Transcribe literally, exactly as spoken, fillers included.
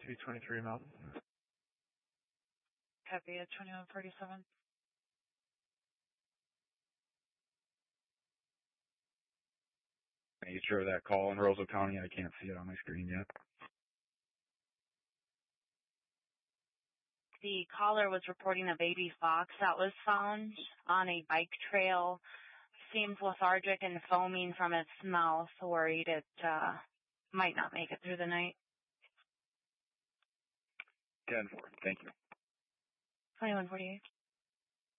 two twenty-three Mountain. Copy at twenty-one forty-seven. Nature of that call in Roseau County, I can't see it on my screen yet. The caller was reporting a baby fox that was found on a bike trail. Seems lethargic and foaming from its mouth, worried it uh, might not make it through the night. ten four, thank you. twenty-one forty-eight.